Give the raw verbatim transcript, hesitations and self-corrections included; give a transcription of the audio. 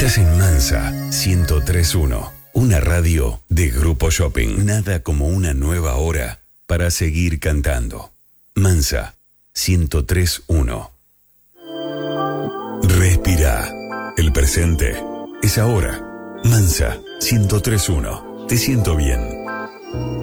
Estás en Mansa ciento tres punto uno, una radio de Grupo Shopping. Nada como una nueva hora para seguir cantando. Mansa ciento tres punto uno. Respira. El presente es ahora. Mansa ciento tres punto uno. Te siento bien.